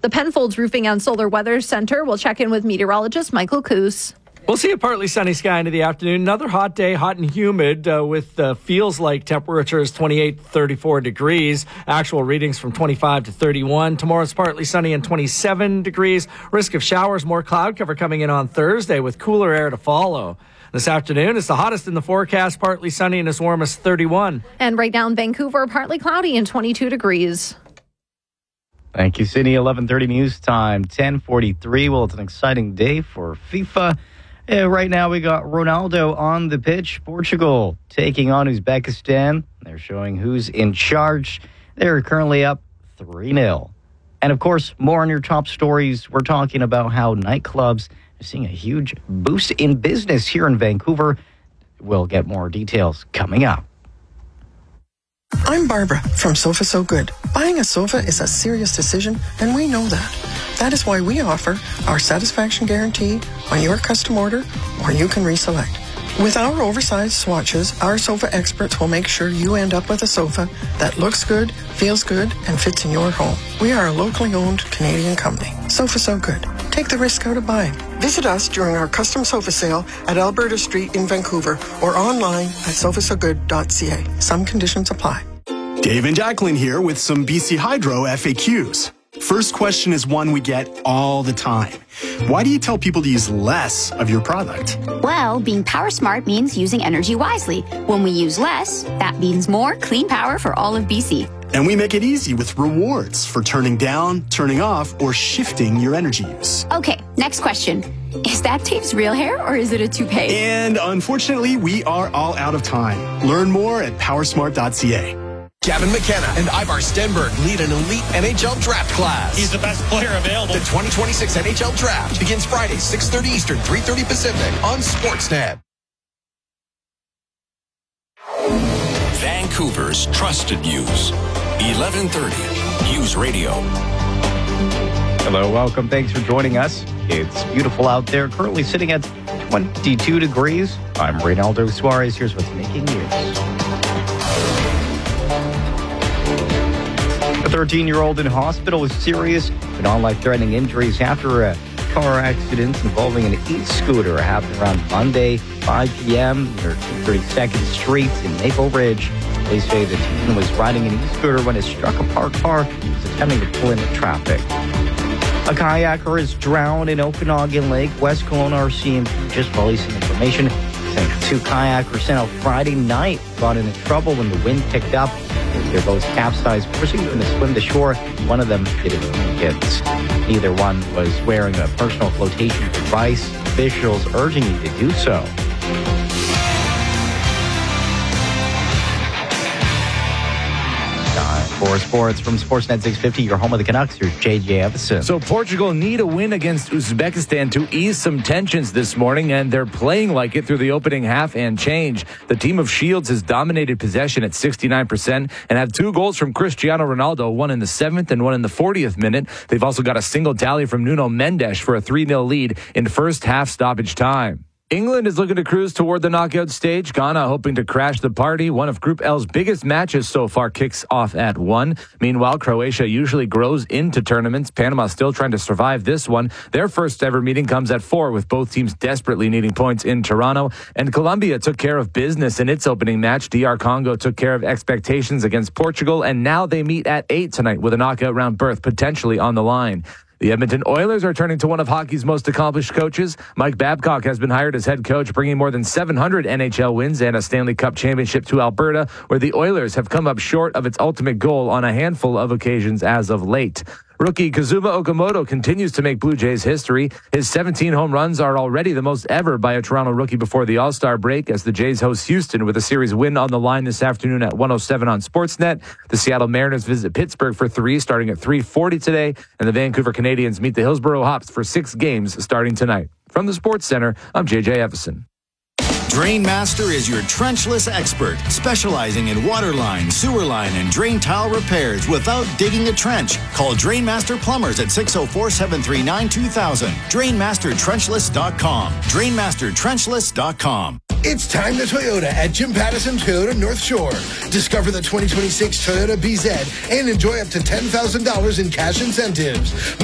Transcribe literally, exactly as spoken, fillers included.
The Penfolds Roofing and Solar Weather Center will check in with meteorologist Michael Coos. We'll see a partly sunny sky into the afternoon. Another hot day, hot and humid, uh, with uh, feels like temperatures twenty-eight to thirty-four degrees. Actual readings from twenty-five to thirty-one. Tomorrow's partly sunny and twenty-seven degrees. Risk of showers, more cloud cover coming in on Thursday with cooler air to follow. This afternoon, it's the hottest in the forecast, partly sunny and as warm as thirty-one. And right now in Vancouver, partly cloudy and twenty-two degrees. Thank you, Sydney. eleven thirty news time, ten forty-three. Well, it's an exciting day for FIFA. Uh, right now, we got Ronaldo on the pitch. Portugal taking on Uzbekistan. They're showing who's in charge. They're currently up three nil. And, of course, more on your top stories. We're talking about how nightclubs are seeing a huge boost in business here in Vancouver. We'll get more details coming up. I'm Barbara from Sofa So Good. Buying a sofa is a serious decision, and we know that. That is why we offer our satisfaction guarantee on your custom order, or you can reselect. With our oversized swatches, our sofa experts will make sure you end up with a sofa that looks good, feels good, and fits in your home. We are a locally owned Canadian company. Sofa So Good. Take the risk out of buying. Visit us during our custom sofa sale at Alberta Street in Vancouver or online at sofa so good dot c a. Some conditions apply. Dave and Jacqueline here with some B C Hydro F A Qs. First question is one we get all the time. Why do you tell people to use less of your product? Well, being power smart means using energy wisely. When we use less, that means more clean power for all of B C. And we make it easy with rewards for turning down, turning off, or shifting your energy use. Okay, next question. Is that Dave's real hair or is it a toupee? And unfortunately, we are all out of time. Learn more at power smart dot c a. Gavin McKenna and Ivar Stenberg lead an elite N H L draft class. He's the best player available. The twenty twenty-six N H L draft begins Friday, six thirty Eastern, three thirty Pacific on Sportsnet. Vancouver's trusted news. eleven thirty News Radio. Hello, welcome. Thanks for joining us. It's beautiful out there. Currently sitting at twenty-two degrees. I'm Reynaldo Suarez. Here's what's making news. A thirteen-year-old in hospital with serious but non-life-threatening injuries after a car accident involving an e-scooter happened around Monday, five p.m. near two thirty-second Street in Maple Ridge. They say the teen was riding an e-scooter when it struck a parked car and was attempting to pull into traffic. A kayaker is drowned in Okanagan Lake. West Kelowna R C M P just releasing information saying two kayakers sent out Friday night got into trouble when the wind picked up. Their boats capsized, forcing them to swim to shore. One of them didn't make it. Neither one was wearing a personal flotation device. Officials urging you to do so. For sports from Sportsnet six fifty, your home of the Canucks, here's J J Evison. So Portugal need a win against Uzbekistan to ease some tensions this morning, and they're playing like it through the opening half and change. The team of Shields has dominated possession at sixty-nine percent and have two goals from Cristiano Ronaldo, one in the seventh and one in the fortieth minute. They've also got a single tally from Nuno Mendes for a three nil lead in first half stoppage time. England is looking to cruise toward the knockout stage. Ghana hoping to crash the party. One of Group L's biggest matches so far kicks off at one. Meanwhile, Croatia usually grows into tournaments. Panama still trying to survive this one. Their first ever meeting comes at four, with both teams desperately needing points in Toronto. And Colombia took care of business in its opening match. D R Congo took care of expectations against Portugal, and now they meet at eight tonight with a knockout round berth potentially on the line. The Edmonton Oilers are turning to one of hockey's most accomplished coaches. Mike Babcock has been hired as head coach, bringing more than seven hundred N H L wins and a Stanley Cup championship to Alberta, where the Oilers have come up short of its ultimate goal on a handful of occasions as of late. Rookie Kazuma Okamoto continues to make Blue Jays history. His seventeen home runs are already the most ever by a Toronto rookie before the All-Star break, as the Jays host Houston with a series win on the line this afternoon at one oh seven on Sportsnet. The Seattle Mariners visit Pittsburgh for three starting at three forty today, and the Vancouver Canadians meet the Hillsborough Hops for six games starting tonight. From the Sports Center, I'm J J Evison. Drainmaster is your trenchless expert, specializing in water line, sewer line, and drain tile repairs without digging a trench. Call Drainmaster Plumbers at six oh four, seven three nine, two thousand. Drainmaster Trenchless dot com. Drainmaster Trenchless dot com. It's time to Toyota at Jim Pattison Toyota North Shore. Discover the twenty twenty-six Toyota B Z and enjoy up to ten thousand dollars in cash incentives.